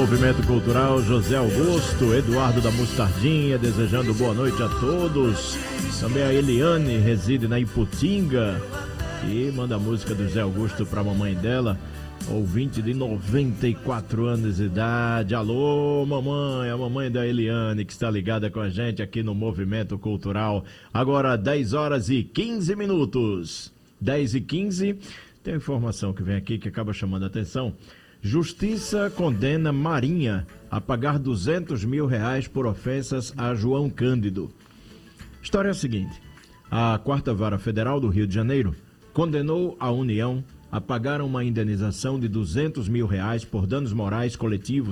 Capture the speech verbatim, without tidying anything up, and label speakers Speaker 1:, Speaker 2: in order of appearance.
Speaker 1: Movimento Cultural, José Augusto, Eduardo da Mostardinha, desejando boa noite a todos. Também a Eliane, reside na Iputinga, e manda a música do José Augusto para a mamãe dela, ouvinte de noventa e quatro anos de idade. Alô, mamãe, a mamãe da Eliane, que está ligada com a gente aqui no Movimento Cultural. Agora, dez horas e quinze minutos. dez e quinze, tem informação que vem aqui que acaba chamando a atenção. Justiça condena Marinha a pagar duzentos mil reais por ofensas a João Cândido. História é a seguinte: a Quarta Vara Federal do Rio de Janeiro condenou a União a pagar uma indenização de duzentos mil reais por danos morais coletivos